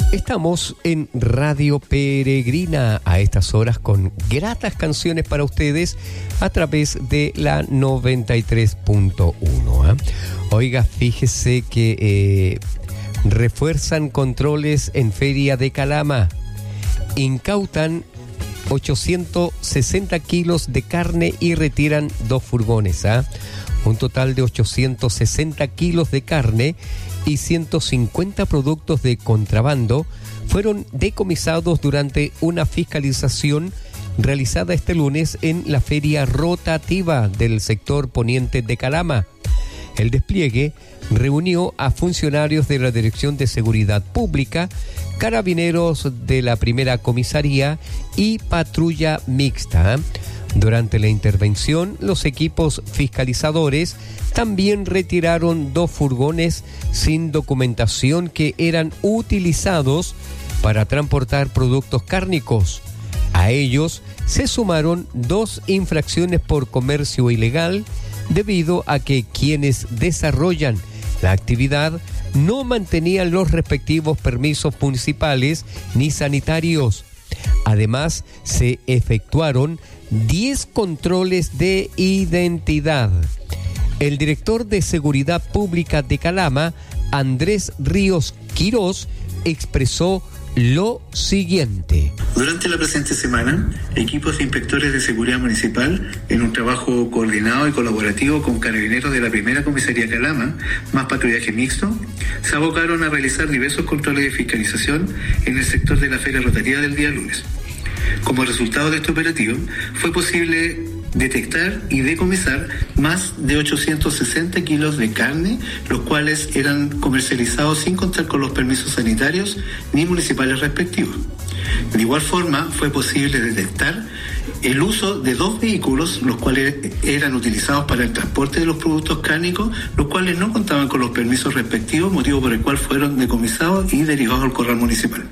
Estamos en Radio Peregrina a estas horas con gratas canciones para ustedes a través de la 93.1. Oiga, fíjese que refuerzan controles en Feria de Calama. Incautan 860 kilos de carne y retiran 2 furgones. Un total de 860 kilos de carne y 150 productos de contrabando fueron decomisados durante una fiscalización realizada este lunes en la feria rotativa del sector poniente de Calama. El despliegue reunió a funcionarios de la Dirección de Seguridad Pública, carabineros de la primera comisaría y patrulla mixta. Durante la intervención, los equipos fiscalizadores también retiraron 2 furgones sin documentación que eran utilizados para transportar productos cárnicos. A ellos se sumaron 2 infracciones por comercio ilegal debido a que quienes desarrollan la actividad no mantenían los respectivos permisos municipales ni sanitarios. Además, se efectuaron 10 controles de identidad. El director de Seguridad Pública de Calama, Andrés Ríos Quirós, expresó lo siguiente. Durante la presente semana, equipos de inspectores de seguridad municipal, en un trabajo coordinado y colaborativo con carabineros de la primera comisaría Calama, más patrullaje mixto, se abocaron a realizar diversos controles de fiscalización en el sector de la feria rotativa del día lunes. Como resultado de este operativo, fue posible detectar y decomisar más de 860 kilos de carne, los cuales eran comercializados sin contar con los permisos sanitarios ni municipales respectivos. De igual forma, fue posible detectar el uso de 2 vehículos, los cuales eran utilizados para el transporte de los productos cárnicos, los cuales no contaban con los permisos respectivos, motivo por el cual fueron decomisados y derivados al corral municipal.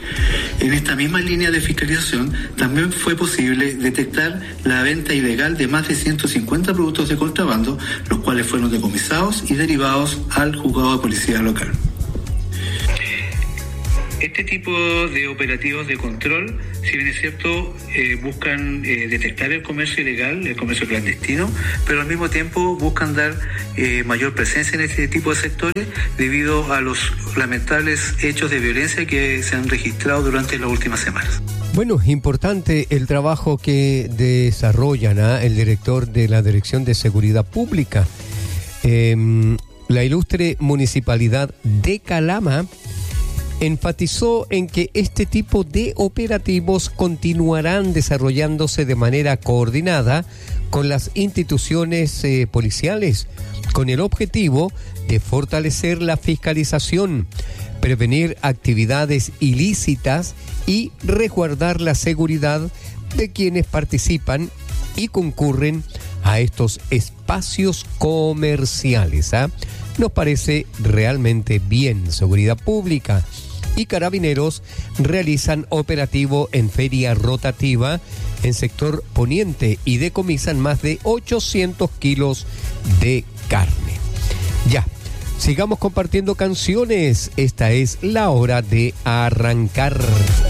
En esta misma línea de fiscalización también fue posible detectar la venta ilegal de más de 150 productos de contrabando, los cuales fueron decomisados y derivados al juzgado de policía local. Este tipo de operativos de control, si bien es cierto, buscan detectar el comercio ilegal, el comercio clandestino, pero al mismo tiempo buscan dar mayor presencia en este tipo de sectores debido a los lamentables hechos de violencia que se han registrado durante las últimas semanas. Bueno, importante el trabajo que desarrollan el director de la Dirección de Seguridad Pública. La ilustre municipalidad de Calama enfatizó en que este tipo de operativos continuarán desarrollándose de manera coordinada con las instituciones policiales, con el objetivo de fortalecer la fiscalización, prevenir actividades ilícitas y resguardar la seguridad de quienes participan y concurren a estos espacios comerciales. Nos parece realmente bien. Seguridad Pública y Carabineros realizan operativo en feria rotativa en sector poniente y decomisan más de 800 kilos de carne. Ya, sigamos compartiendo canciones. Esta es la hora de arrancar.